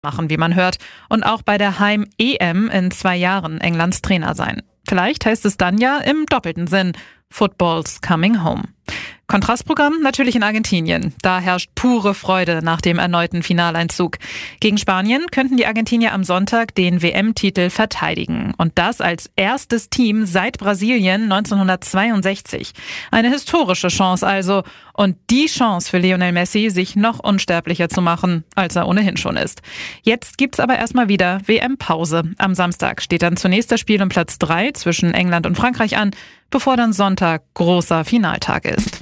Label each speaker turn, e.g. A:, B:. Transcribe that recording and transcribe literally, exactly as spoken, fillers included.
A: machen, wie man hört, und auch bei der Heim-E M in zwei Jahren Englands Trainer sein. Vielleicht heißt es dann ja im doppelten Sinn: Football's coming home. Kontrastprogramm natürlich in Argentinien. Da herrscht pure Freude nach dem erneuten Finaleinzug. Gegen Spanien könnten die Argentinier am Sonntag den W M-Titel verteidigen. Und das als erstes Team seit Brasilien neunzehnhundertzweiundsechzig. Eine historische Chance also. Und die Chance für Lionel Messi, sich noch unsterblicher zu machen, als er ohnehin schon ist. Jetzt gibt's aber erstmal wieder W M-Pause. Am Samstag steht dann zunächst das Spiel um Platz drei zwischen England und Frankreich an, bevor dann Sonntag großer Finaltag ist.